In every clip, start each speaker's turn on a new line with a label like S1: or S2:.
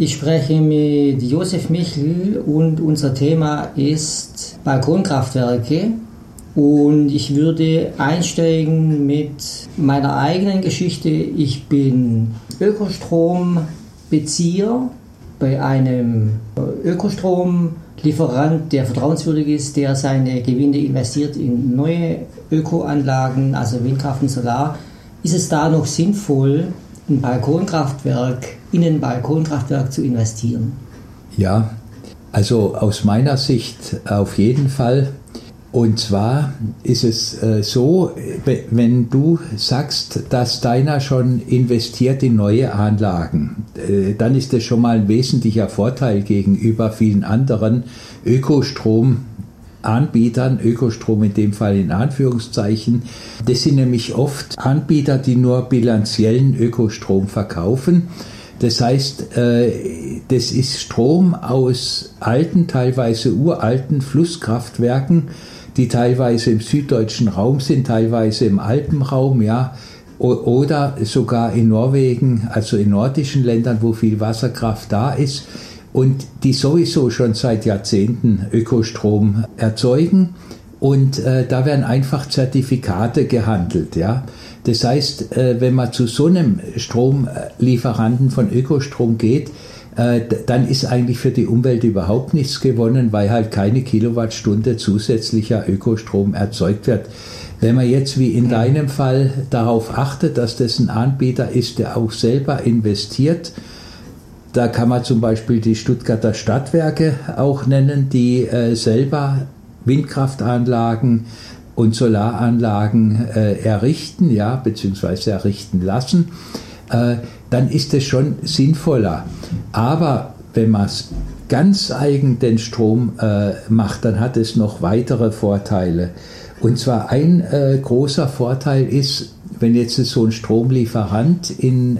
S1: Ich spreche mit Josef Michel und unser Thema ist Balkonkraftwerke. Und ich würde einsteigen mit meiner eigenen Geschichte. Ich bin Ökostrombezieher bei einem Ökostromlieferant, der vertrauenswürdig ist, der seine Gewinne investiert in neue Ökoanlagen, also Windkraft und Solar. Ist es da noch sinnvoll, in ein Balkonkraftwerk zu investieren?
S2: Ja, also aus meiner Sicht auf jeden Fall. Und zwar ist es so, wenn du sagst, dass deiner schon investiert in neue Anlagen, dann ist das schon mal ein wesentlicher Vorteil gegenüber vielen anderen Ökostromanbietern, Ökostrom in dem Fall in Anführungszeichen. Das sind nämlich oft Anbieter, die nur bilanziellen Ökostrom verkaufen. Das heißt, das ist Strom aus alten, teilweise uralten Flusskraftwerken, die teilweise im süddeutschen Raum sind, teilweise im Alpenraum, ja, oder sogar in Norwegen, also in nordischen Ländern, wo viel Wasserkraft da ist und die sowieso schon seit Jahrzehnten Ökostrom erzeugen und da werden einfach Zertifikate gehandelt, ja. Das heißt, wenn man zu so einem Stromlieferanten von Ökostrom geht, dann ist eigentlich für die Umwelt überhaupt nichts gewonnen, weil halt keine Kilowattstunde zusätzlicher Ökostrom erzeugt wird. Wenn man jetzt wie in deinem Fall darauf achtet, dass das ein Anbieter ist, der auch selber investiert, da kann man zum Beispiel die Stuttgarter Stadtwerke auch nennen, die selber Windkraftanlagen und Solaranlagen errichten, ja, beziehungsweise errichten lassen, dann ist es schon sinnvoller. Aber wenn man es ganz eigen den Strom macht, dann hat es noch weitere Vorteile. Und zwar ein großer Vorteil ist, wenn jetzt so ein Stromlieferant in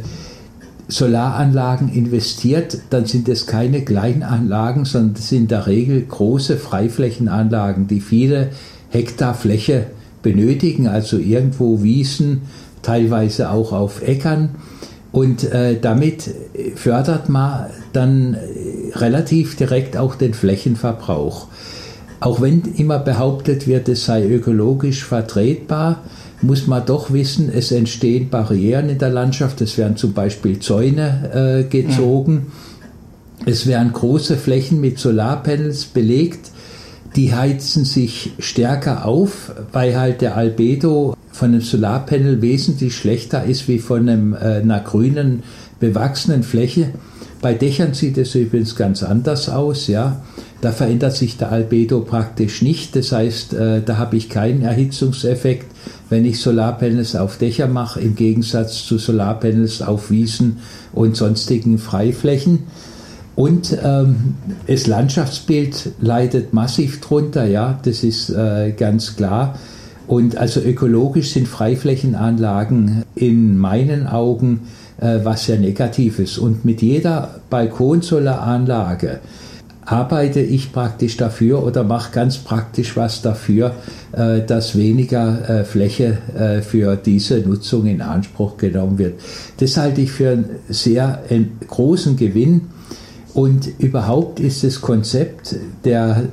S2: Solaranlagen investiert, dann sind es keine Kleinanlagen, sondern das sind in der Regel große Freiflächenanlagen, die viele Hektar Fläche benötigen, also irgendwo Wiesen, teilweise auch auf Äckern. Und damit fördert man dann relativ direkt auch den Flächenverbrauch. Auch wenn immer behauptet wird, es sei ökologisch vertretbar, muss man doch wissen, es entstehen Barrieren in der Landschaft. Es werden zum Beispiel Zäune gezogen. Es werden große Flächen mit Solarpanels belegt. Die heizen sich stärker auf, weil halt der Albedo von einem Solarpanel wesentlich schlechter ist wie von einer grünen, bewachsenen Fläche. Bei Dächern sieht es übrigens ganz anders aus, ja. Da verändert sich der Albedo praktisch nicht. Das heißt, da habe ich keinen Erhitzungseffekt, wenn ich Solarpanels auf Dächer mache, im Gegensatz zu Solarpanels auf Wiesen und sonstigen Freiflächen. Und das Landschaftsbild leidet massiv drunter, ja, das ist ganz klar. Und also ökologisch sind Freiflächenanlagen in meinen Augen was sehr Negatives. Und mit jeder Balkonsolaranlage arbeite ich praktisch dafür oder mache ganz praktisch was dafür, dass weniger Fläche für diese Nutzung in Anspruch genommen wird. Das halte ich für einen sehr großen Gewinn. Und überhaupt ist das Konzept der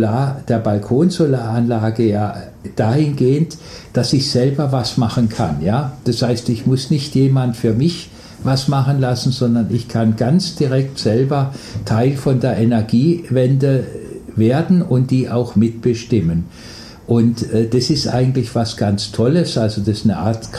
S2: Balkonsolaranlage ja dahingehend, dass ich selber was machen kann. Ja? Das heißt, ich muss nicht jemand für mich was machen lassen, sondern ich kann ganz direkt selber Teil von der Energiewende werden und die auch mitbestimmen. Und das ist eigentlich was ganz Tolles, also das ist eine Art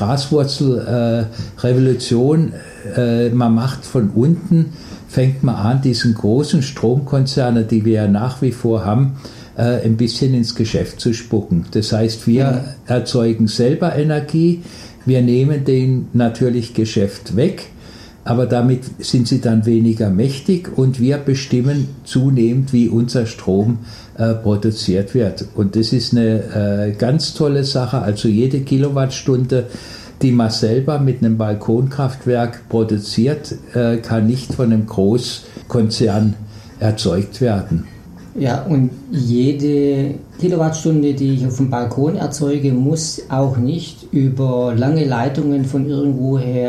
S2: Graswurzelrevolution. Man macht von unten, fängt man an, diesen großen Stromkonzerne, die wir ja nach wie vor haben, ein bisschen ins Geschäft zu spucken. Das heißt, wir erzeugen selber Energie, wir nehmen den natürlich Geschäft weg, aber damit sind sie dann weniger mächtig und wir bestimmen zunehmend, wie unser Strom produziert wird. Und das ist eine ganz tolle Sache. Also jede Kilowattstunde, die man selber mit einem Balkonkraftwerk produziert, kann nicht von einem Großkonzern erzeugt werden.
S1: Ja, und jede Kilowattstunde, die ich auf dem Balkon erzeuge, muss auch nicht über lange Leitungen von irgendwoher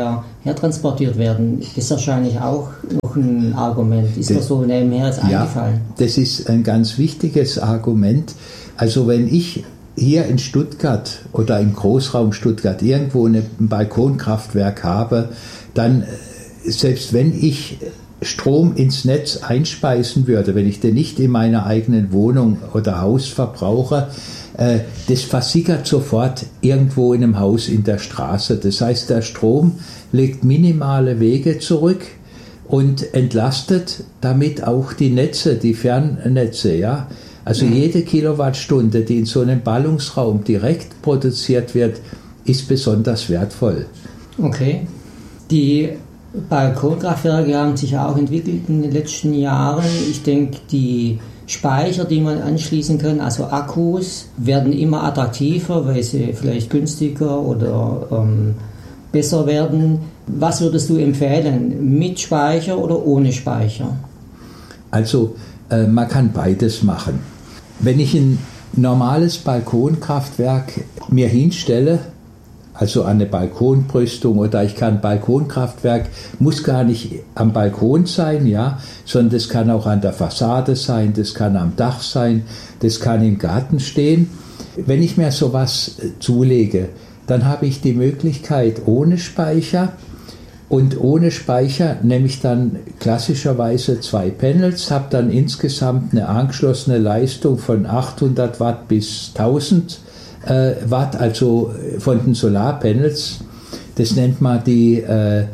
S1: hertransportiert werden. Das ist wahrscheinlich auch noch ein Argument. Ist mir so nebenher jetzt eingefallen.
S2: Das ist ein ganz wichtiges Argument. Also wenn ich hier in Stuttgart oder im Großraum Stuttgart irgendwo ein Balkonkraftwerk habe, dann, selbst wenn ich Strom ins Netz einspeisen würde, wenn ich den nicht in meiner eigenen Wohnung oder Haus verbrauche, das versickert sofort irgendwo in einem Haus in der Straße. Das heißt, der Strom legt minimale Wege zurück und entlastet damit auch die Netze, die Fernnetze, ja. Also jede Kilowattstunde, die in so einem Ballungsraum direkt produziert wird, ist besonders wertvoll.
S1: Okay. Die Balkonkraftwerke haben sich auch entwickelt in den letzten Jahren. Ich denke, die Speicher, die man anschließen kann, also Akkus, werden immer attraktiver, weil sie vielleicht günstiger oder besser werden. Was würdest du empfehlen, mit Speicher oder ohne Speicher?
S2: Also man kann beides machen. Wenn ich ein normales Balkonkraftwerk mir hinstelle, also eine Balkonbrüstung, oder ich kann Balkonkraftwerk, muss gar nicht am Balkon sein, ja, sondern das kann auch an der Fassade sein, das kann am Dach sein, das kann im Garten stehen. Wenn ich mir sowas zulege, dann habe ich die Möglichkeit ohne Speicher. Und ohne Speicher nehme ich dann klassischerweise 2 Panels, habe dann insgesamt eine angeschlossene Leistung von 800 Watt bis 1000 Watt, also von den Solarpanels. Das nennt man die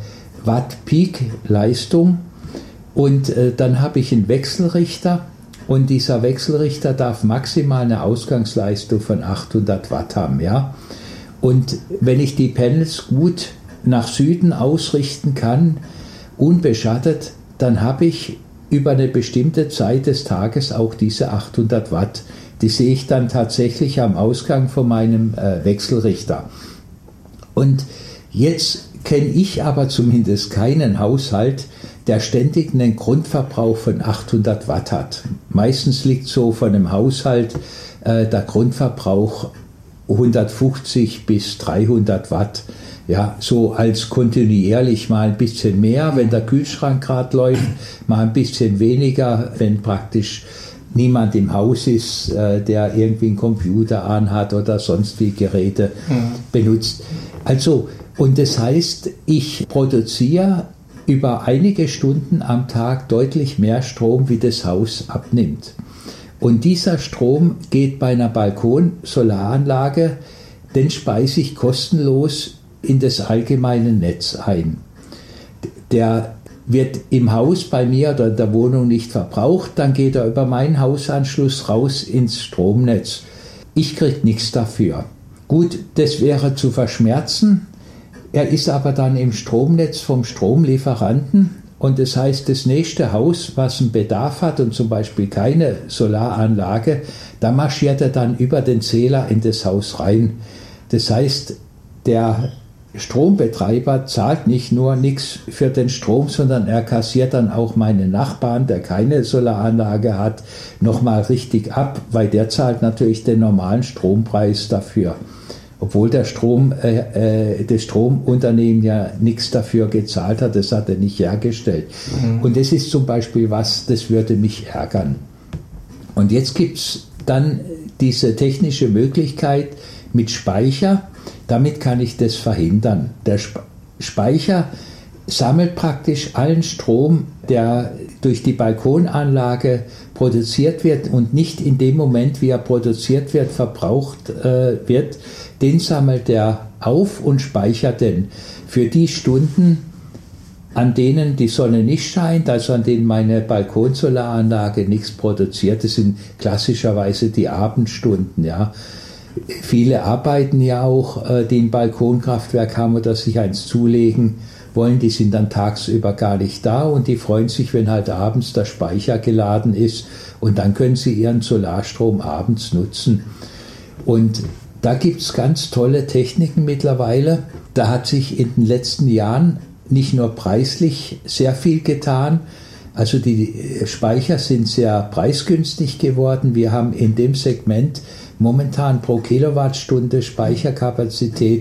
S2: Watt-Peak-Leistung. Und dann habe ich einen Wechselrichter, und dieser Wechselrichter darf maximal eine Ausgangsleistung von 800 Watt haben. Ja? Und wenn ich die Panels gut nach Süden ausrichten kann, unbeschattet, dann habe ich über eine bestimmte Zeit des Tages auch diese 800 Watt. Die sehe ich dann tatsächlich am Ausgang von meinem Wechselrichter. Und jetzt kenne ich aber zumindest keinen Haushalt, der ständig einen Grundverbrauch von 800 Watt hat. Meistens liegt so von einem Haushalt der Grundverbrauch 150 bis 300 Watt. Ja, so als kontinuierlich mal ein bisschen mehr, wenn der Kühlschrank gerade läuft, mal ein bisschen weniger, wenn praktisch niemand im Haus ist, der irgendwie einen Computer anhat oder sonst wie Geräte benutzt. Also, und das heißt, ich produziere über einige Stunden am Tag deutlich mehr Strom, wie das Haus abnimmt. Und dieser Strom geht bei einer Balkon-Solaranlage, den speise ich kostenlos in das allgemeine Netz ein. Der wird im Haus bei mir oder in der Wohnung nicht verbraucht, dann geht er über meinen Hausanschluss raus ins Stromnetz. Ich kriege nichts dafür. Gut, das wäre zu verschmerzen. Er ist aber dann im Stromnetz vom Stromlieferanten, und das heißt, das nächste Haus, was einen Bedarf hat und zum Beispiel keine Solaranlage, da marschiert er dann über den Zähler in das Haus rein. Das heißt, der Strombetreiber zahlt nicht nur nichts für den Strom, sondern er kassiert dann auch meinen Nachbarn, der keine Solaranlage hat, nochmal richtig ab, weil der zahlt natürlich den normalen Strompreis dafür. Obwohl das Stromunternehmen ja nichts dafür gezahlt hat, das hat er nicht hergestellt. Und das ist zum Beispiel was, das würde mich ärgern. Und jetzt gibt es dann diese technische Möglichkeit mit Speicher. Damit kann ich das verhindern. Der Speicher sammelt praktisch allen Strom, der durch die Balkonanlage produziert wird und nicht in dem Moment, wie er produziert wird, verbraucht wird. Den sammelt er auf und speichert den für die Stunden, an denen die Sonne nicht scheint, also an denen meine Balkonsolaranlage nichts produziert. Das sind klassischerweise die Abendstunden, ja. Viele arbeiten ja auch, die ein Balkonkraftwerk haben oder sich eins zulegen wollen, die sind dann tagsüber gar nicht da und die freuen sich, wenn halt abends der Speicher geladen ist, und dann können sie ihren Solarstrom abends nutzen. Und da gibt es ganz tolle Techniken mittlerweile. Da hat sich in den letzten Jahren nicht nur preislich sehr viel getan, also die Speicher sind sehr preisgünstig geworden. Wir haben in dem Segment momentan pro Kilowattstunde Speicherkapazität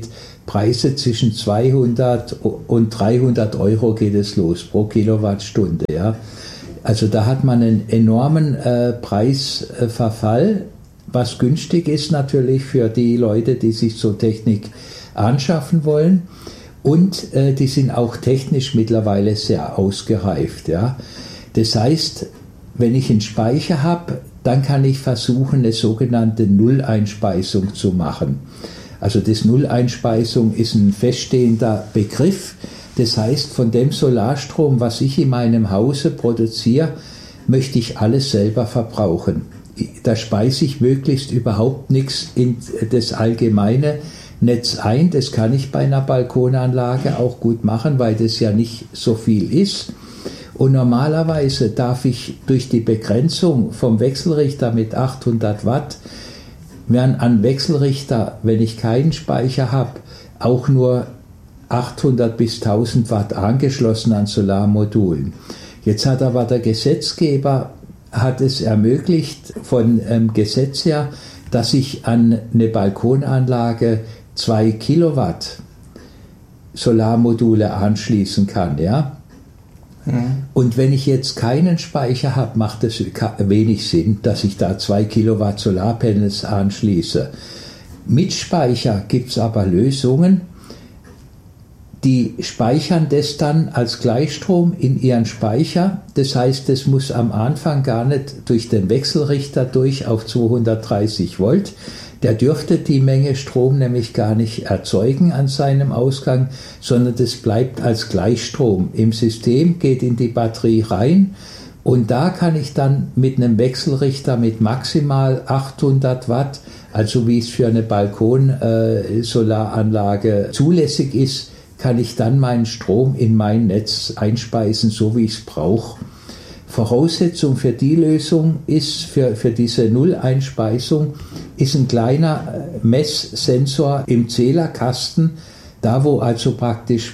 S2: Preise zwischen 200 und 300 Euro geht es los pro Kilowattstunde. Ja. Also da hat man einen enormen Preisverfall, was günstig ist natürlich für die Leute, die sich so Technik anschaffen wollen. Und die sind auch technisch mittlerweile sehr ausgereift. Ja. Das heißt, wenn ich einen Speicher habe, dann kann ich versuchen, eine sogenannte Nulleinspeisung zu machen. Also das Nulleinspeisung ist ein feststehender Begriff. Das heißt, von dem Solarstrom, was ich in meinem Hause produziere, möchte ich alles selber verbrauchen. Da speise ich möglichst überhaupt nichts in das allgemeine Netz ein. Das kann ich bei einer Balkonanlage auch gut machen, weil das ja nicht so viel ist. Und normalerweise darf ich durch die Begrenzung vom Wechselrichter mit 800 Watt, werden an Wechselrichter, wenn ich keinen Speicher habe, auch nur 800 bis 1000 Watt angeschlossen an Solarmodulen. Jetzt hat aber der Gesetzgeber hat es ermöglicht von Gesetz her, dass ich an eine Balkonanlage 2 Kilowatt Solarmodule anschließen kann, ja. Und wenn ich jetzt keinen Speicher habe, macht es wenig Sinn, dass ich da 2 Kilowatt Solarpanels anschließe. Mit Speicher gibt es aber Lösungen, die speichern das dann als Gleichstrom in ihren Speicher. Das heißt, das muss am Anfang gar nicht durch den Wechselrichter durch auf 230 Volt. Der dürfte die Menge Strom nämlich gar nicht erzeugen an seinem Ausgang, sondern das bleibt als Gleichstrom im System, geht in die Batterie rein und da kann ich dann mit einem Wechselrichter mit maximal 800 Watt, also wie es für eine Balkonsolaranlage zulässig ist, kann ich dann meinen Strom in mein Netz einspeisen, so wie ich es brauche. Voraussetzung für die Lösung ist, für diese Nulleinspeisung, ist ein kleiner Messsensor im Zählerkasten, da wo also praktisch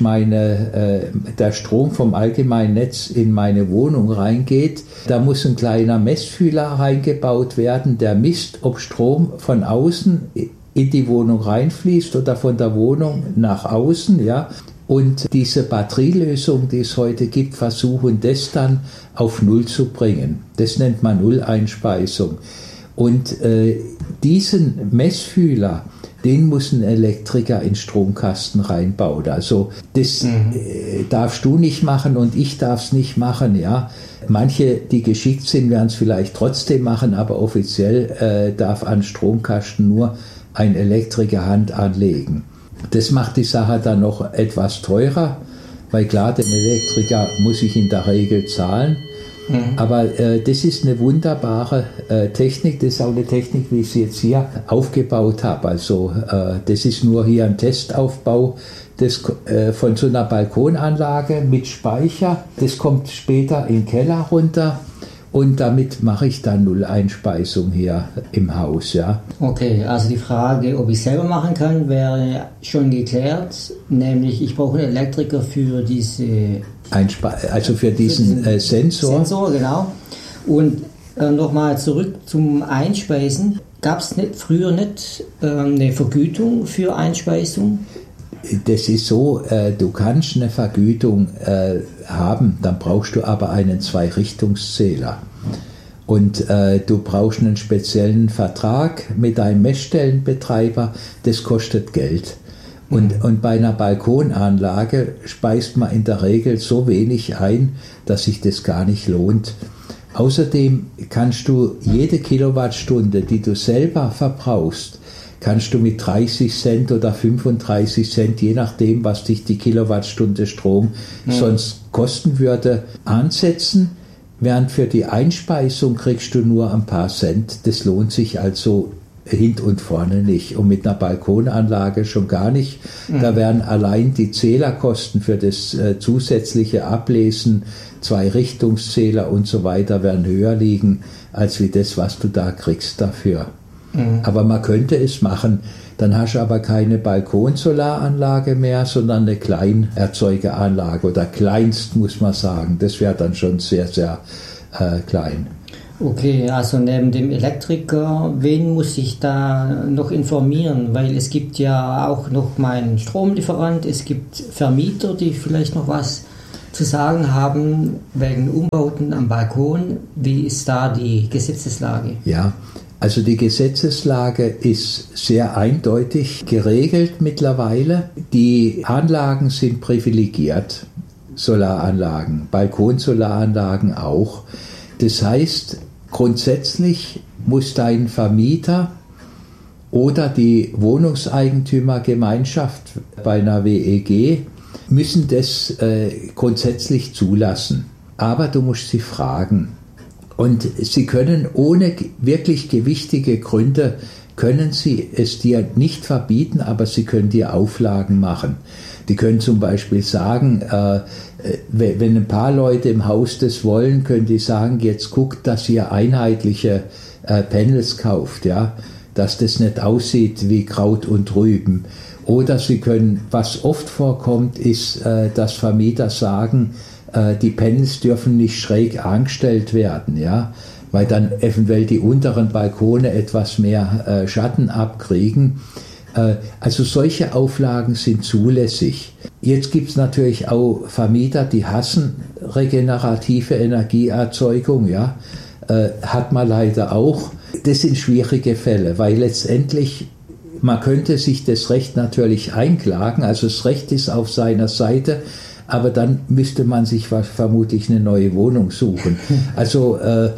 S2: der Strom vom allgemeinen Netz in meine Wohnung reingeht. Da muss ein kleiner Messfühler reingebaut werden, der misst, ob Strom von außen in die Wohnung reinfließt oder von der Wohnung nach außen, ja. Und diese Batterielösung, die es heute gibt, versuchen das dann auf Null zu bringen. Das nennt man Nulleinspeisung. Und diesen Messfühler, den muss ein Elektriker in Stromkasten reinbauen. Also das darfst du nicht machen und ich darf es nicht machen. Ja. Manche, die geschickt sind, werden es vielleicht trotzdem machen, aber offiziell darf an Stromkasten nur ein Elektriker Hand anlegen. Das macht die Sache dann noch etwas teurer, weil klar, den Elektriker muss ich in der Regel zahlen. Aber das ist eine wunderbare Technik. Das ist auch eine Technik, wie ich sie jetzt hier aufgebaut habe. Also das ist nur hier ein Testaufbau von so einer Balkonanlage mit Speicher. Das kommt später in den Keller runter. Und damit mache ich dann Nulleinspeisung hier im Haus, ja.
S1: Okay, also die Frage, ob ich selber machen kann, wäre schon geklärt. Nämlich, ich brauche einen Elektriker für diese...
S2: also für diesen Sensor.
S1: Sensor, genau. Und nochmal zurück zum Einspeisen. Gab es früher nicht eine Vergütung für Einspeisung?
S2: Das ist so, du kannst eine Vergütung haben, dann brauchst du aber einen Zweirichtungszähler. Und du brauchst einen speziellen Vertrag mit deinem Messstellenbetreiber, das kostet Geld. Und bei einer Balkonanlage speist man in der Regel so wenig ein, dass sich das gar nicht lohnt. Außerdem kannst du jede Kilowattstunde, die du selber verbrauchst, kannst du mit 30 Cent oder 35 Cent, je nachdem, was dich die Kilowattstunde Strom sonst kosten würde, ansetzen. Während für die Einspeisung kriegst du nur ein paar Cent. Das lohnt sich also hint und vorne nicht. Und mit einer Balkonanlage schon gar nicht. Da werden allein die Zählerkosten für das zusätzliche Ablesen, Zweirichtungszähler und so weiter werden höher liegen, als wie das, was du da kriegst dafür. Aber man könnte es machen, dann hast du aber keine Balkonsolaranlage mehr, sondern eine Kleinerzeugeranlage oder kleinst, muss man sagen. Das wäre dann schon sehr, sehr klein.
S1: Okay, also neben dem Elektriker, wen muss ich da noch informieren? Weil es gibt ja auch noch meinen Stromlieferant, es gibt Vermieter, die vielleicht noch was zu sagen haben wegen Umbauten am Balkon. Wie ist da die Gesetzeslage?
S2: Ja, also die Gesetzeslage ist sehr eindeutig geregelt mittlerweile. Die Anlagen sind privilegiert, Solaranlagen, Balkonsolaranlagen auch. Das heißt, grundsätzlich muss dein Vermieter oder die Wohnungseigentümergemeinschaft bei einer WEG müssen das grundsätzlich zulassen. Aber du musst sie fragen. Und sie können ohne wirklich gewichtige Gründe, können sie es dir nicht verbieten, aber sie können dir Auflagen machen. Die können zum Beispiel sagen, wenn ein paar Leute im Haus das wollen, können die sagen, jetzt guckt, dass ihr einheitliche Panels kauft, ja, dass das nicht aussieht wie Kraut und Rüben. Oder sie können, was oft vorkommt, ist, dass Vermieter sagen, die Panels dürfen nicht schräg angestellt werden, ja, weil dann eventuell die unteren Balkone etwas mehr Schatten abkriegen. Also solche Auflagen sind zulässig. Jetzt gibt es natürlich auch Vermieter, die hassen regenerative Energieerzeugung, ja, hat man leider auch. Das sind schwierige Fälle, weil letztendlich man könnte sich das Recht natürlich einklagen, also das Recht ist auf seiner Seite, aber dann müsste man sich vermutlich eine neue Wohnung suchen. Also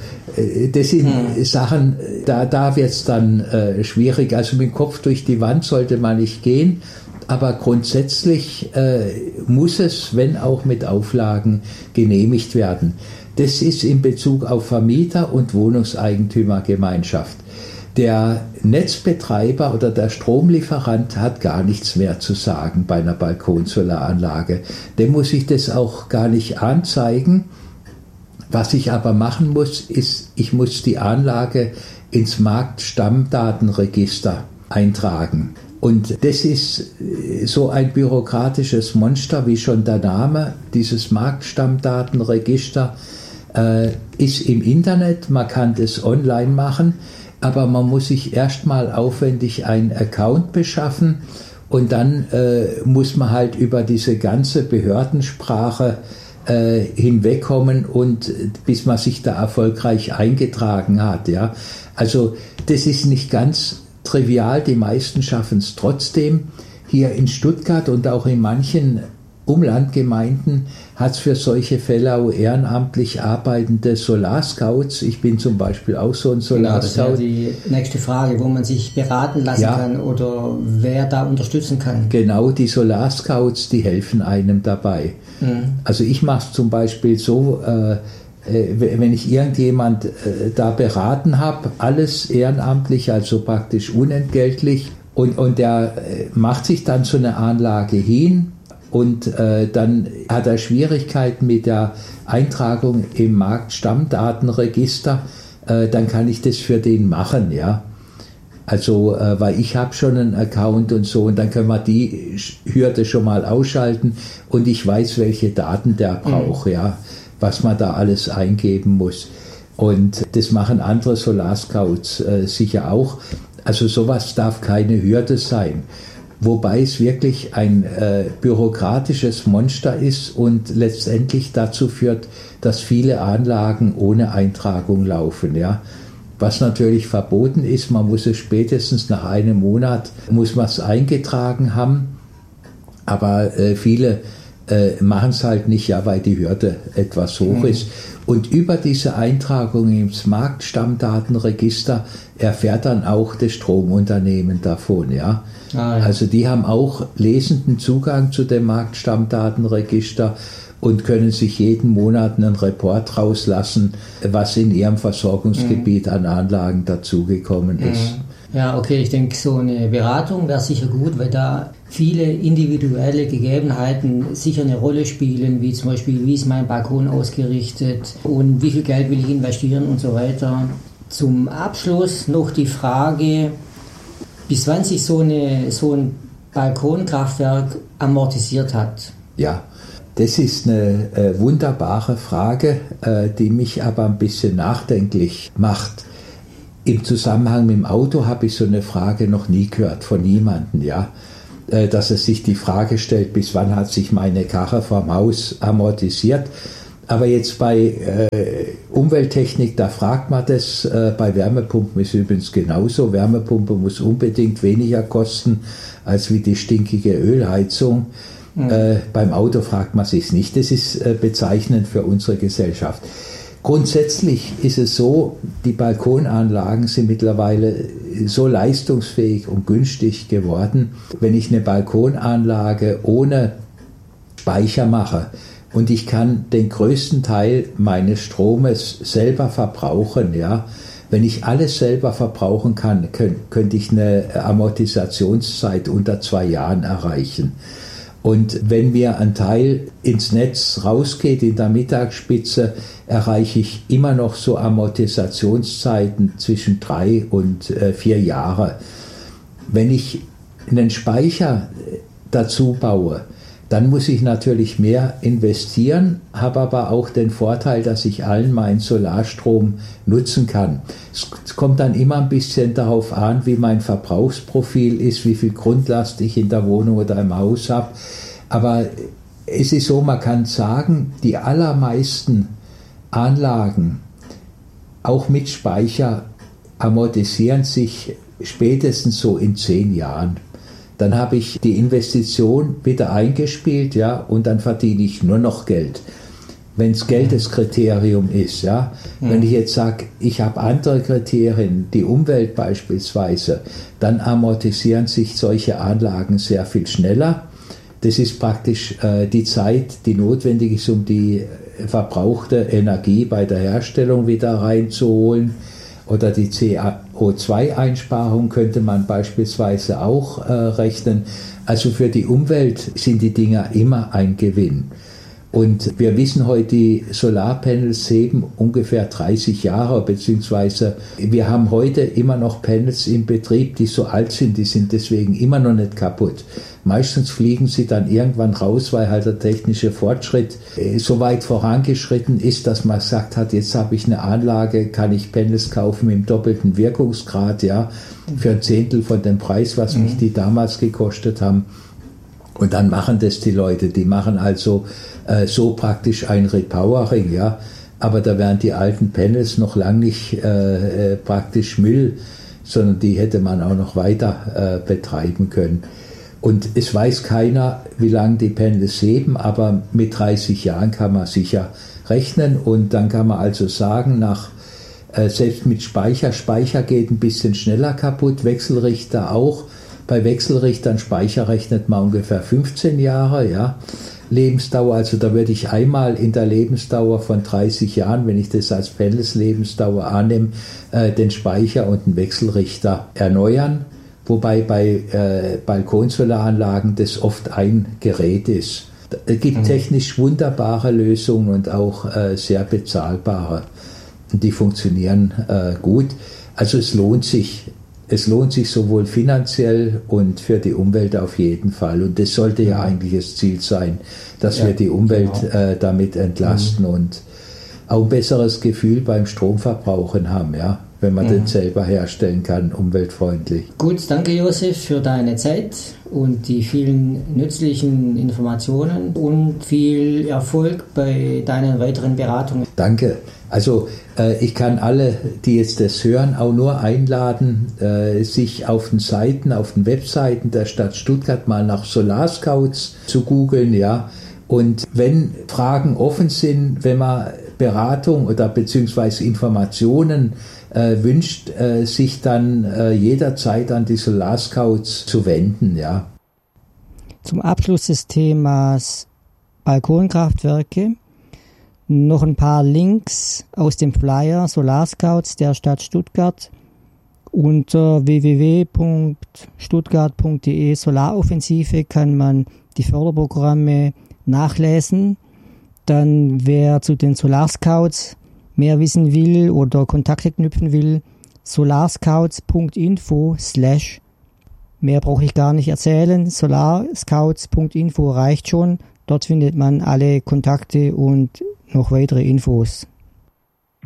S2: das sind Sachen, da wird es dann schwierig. Also mit dem Kopf durch die Wand sollte man nicht gehen, aber grundsätzlich muss es, wenn auch mit Auflagen, genehmigt werden. Das ist in Bezug auf Vermieter und Wohnungseigentümergemeinschaft. Der Netzbetreiber oder der Stromlieferant hat gar nichts mehr zu sagen bei einer Balkonsolaranlage. Dem muss ich das auch gar nicht anzeigen. Was ich aber machen muss, ist, ich muss die Anlage ins Marktstammdatenregister eintragen. Und das ist so ein bürokratisches Monster, wie schon der Name. Dieses Marktstammdatenregister ist im Internet, man kann das online machen, aber man muss sich erstmal aufwendig einen Account beschaffen und dann muss man halt über diese ganze Behördensprache hinwegkommen und bis man sich da erfolgreich eingetragen hat. Ja? Also das ist nicht ganz trivial, die meisten schaffen es trotzdem. Hier in Stuttgart und auch in manchen Umlandgemeinden hat es für solche Fälle auch ehrenamtlich arbeitende Solarscouts. Ich bin zum Beispiel auch so ein Solarscout.
S1: Genau, das ist ja die nächste Frage, wo man sich beraten lassen kann oder wer da unterstützen kann.
S2: Genau, die Solarscouts, die helfen einem dabei. Also ich mache es zum Beispiel so, wenn ich irgendjemand da beraten habe, alles ehrenamtlich, also praktisch unentgeltlich, und der macht sich dann so eine Anlage hin, und dann hat er Schwierigkeiten mit der Eintragung im Marktstammdatenregister, dann kann ich das für den machen, ja. Also, weil ich habe schon einen Account und so, und dann können wir die Hürde schon mal ausschalten und ich weiß, welche Daten der braucht, ja, was man da alles eingeben muss. Und das machen andere Solarscouts sicher auch. Also sowas darf keine Hürde sein. Wobei es wirklich ein bürokratisches Monster ist und letztendlich dazu führt, dass viele Anlagen ohne Eintragung laufen. Ja. Was natürlich verboten ist, man muss es spätestens nach einem Monat, muss man es eingetragen haben, aber viele machen es halt nicht, ja, weil die Hürde etwas hoch ist. Und über diese Eintragung ins Marktstammdatenregister erfährt dann auch das Stromunternehmen davon, ja. Ah, ja. Also die haben auch lesenden Zugang zu dem Marktstammdatenregister und können sich jeden Monat einen Report rauslassen, was in ihrem Versorgungsgebiet an Anlagen dazugekommen ist.
S1: Ja, okay, ich denke, so eine Beratung wäre sicher gut, weil da viele individuelle Gegebenheiten sicher eine Rolle spielen, wie zum Beispiel, wie ist mein Balkon ausgerichtet und wie viel Geld will ich investieren und so weiter. Zum Abschluss noch die Frage, bis wann sich so ein Balkonkraftwerk amortisiert hat.
S2: Ja, Das ist eine wunderbare Frage, die mich aber ein bisschen nachdenklich macht. Im Zusammenhang mit dem Auto habe ich so eine Frage noch nie gehört von niemandem, ja, dass er sich die Frage stellt, bis wann hat sich meine Karre vom Haus amortisiert. Aber jetzt bei Umwelttechnik, da fragt man das, bei Wärmepumpen ist übrigens genauso. Wärmepumpe muss unbedingt weniger kosten als wie die stinkige Ölheizung. Beim Auto fragt man sich nicht. Das ist bezeichnend für unsere Gesellschaft. Grundsätzlich ist es so, die Balkonanlagen sind mittlerweile so leistungsfähig und günstig geworden. Wenn ich eine Balkonanlage ohne Speicher mache und ich kann den größten Teil meines Stromes selber verbrauchen, ja, wenn ich alles selber verbrauchen kann, könnte ich eine Amortisationszeit unter 2 Jahren erreichen. Und wenn mir ein Teil ins Netz rausgeht in der Mittagsspitze, erreiche ich immer noch so Amortisationszeiten zwischen 3 und 4 Jahre. Wenn ich einen Speicher dazu baue, dann muss ich natürlich mehr investieren, habe aber auch den Vorteil, dass ich allen meinen Solarstrom nutzen kann. Es kommt dann immer ein bisschen darauf an, wie mein Verbrauchsprofil ist, wie viel Grundlast ich in der Wohnung oder im Haus habe. Aber es ist so, man kann sagen, die allermeisten Anlagen, auch mit Speicher, amortisieren sich spätestens so in 10 Jahren. Dann habe ich die Investition wieder eingespielt, ja, und dann verdiene ich nur noch Geld. Wenn es Geld das Kriterium ist, ja. Wenn ich jetzt sage, ich habe andere Kriterien, die Umwelt beispielsweise, dann amortisieren sich solche Anlagen sehr viel schneller. Das ist praktisch die Zeit, die notwendig ist, um die verbrauchte Energie bei der Herstellung wieder reinzuholen. Oder die CO2-Einsparung könnte man beispielsweise auch rechnen. Also für die Umwelt sind die Dinger immer ein Gewinn. Und wir wissen heute, die Solarpanels heben ungefähr 30 Jahre, beziehungsweise wir haben heute immer noch Panels im Betrieb, die so alt sind, die sind deswegen immer noch nicht kaputt. Meistens fliegen sie dann irgendwann raus, weil halt der technische Fortschritt so weit vorangeschritten ist, dass man gesagt hat, jetzt habe ich eine Anlage, kann ich Panels kaufen im doppelten Wirkungsgrad, ja, für 1/10 von dem Preis, was mich die damals gekostet haben. Und dann machen das die Leute, die machen also so praktisch ein Repowering, ja, aber da wären die alten Panels noch lang nicht praktisch Müll, sondern die hätte man auch noch weiter betreiben können. Und es weiß keiner, wie lange die Panels heben, aber mit 30 Jahren kann man sicher rechnen und dann kann man also sagen, selbst mit Speicher geht ein bisschen schneller kaputt, Wechselrichter auch. Bei Wechselrichtern, Speicher rechnet man ungefähr 15 Jahre, ja, Lebensdauer. Also da würde ich einmal in der Lebensdauer von 30 Jahren, wenn ich das als Panels Lebensdauer annehme, den Speicher und den Wechselrichter erneuern. Wobei bei Balkonsolaranlagen das oft ein Gerät ist. Es gibt technisch wunderbare Lösungen und auch sehr bezahlbare. Die funktionieren gut. Also es lohnt sich. Es lohnt sich sowohl finanziell und für die Umwelt auf jeden Fall. Und das sollte ja eigentlich das Ziel sein, dass wir die Umwelt damit entlasten und auch ein besseres Gefühl beim Stromverbrauchen haben, ja, wenn man den selber herstellen kann, umweltfreundlich.
S1: Gut, danke Josef für deine Zeit und die vielen nützlichen Informationen und viel Erfolg bei deinen weiteren Beratungen.
S2: Danke. Also ich kann alle, die jetzt das hören, auch nur einladen, sich auf den Webseiten der Stadt Stuttgart mal nach Solarscouts zu googeln, ja. Und wenn Fragen offen sind, wenn man Beratung oder beziehungsweise Informationen wünscht, sich dann jederzeit an die Solarscouts zu wenden, ja.
S1: Zum Abschluss des Themas Balkonkraftwerke noch ein paar Links aus dem Flyer Solarscouts der Stadt Stuttgart unter www.stuttgart.de Solaroffensive kann man die Förderprogramme nachlesen. Dann wer zu den Solarscouts mehr wissen will oder Kontakte knüpfen will, solarscouts.info/ mehr brauche ich gar nicht erzählen, solarscouts.info reicht schon. Dort findet man alle Kontakte und noch weitere Infos.